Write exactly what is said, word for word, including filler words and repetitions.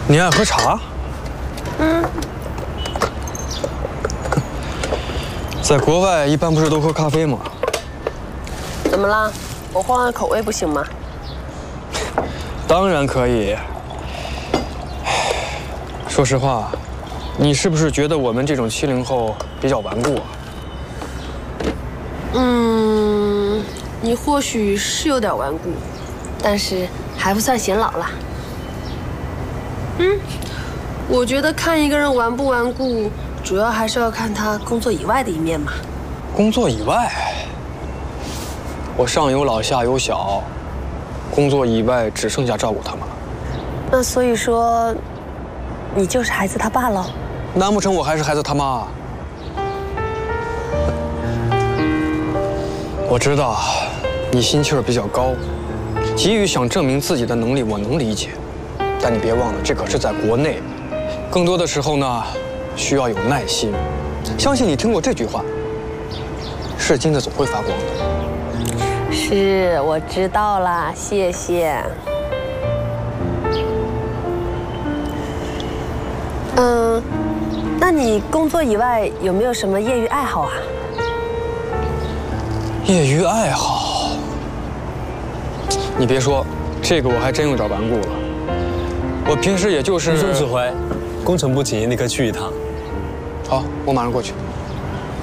你爱喝茶？ 嗯。 在国外一般不是都喝咖啡吗？ 怎么了？我换换口味不行吗？ 当然可以。说实话，你是不是觉得我们这种七零后比较顽固啊？ 嗯，你或许是有点顽固，但是还不算显老啦。嗯，我觉得看一个人顽不顽固，主要还是要看他工作以外的一面嘛。 工作以外，我上有老下有小，工作以外只剩下照顾他们了。 那所以说，你就是孩子他爸喽？ 难不成我还是孩子他妈？我知道你心气儿比较高，急于想证明自己的能力，我能理解。但你别忘了，这可是在国内，更多的时候呢，需要有耐心。相信你听过这句话：是金子总会发光的。 是，我知道啦，谢谢。嗯，那你工作以外有没有什么业余爱好啊？ 业余爱好，你别说，这个我还真有点顽固了。我平时也就是。 总指挥，工程不急，你可以去一趟。 好，我马上过去。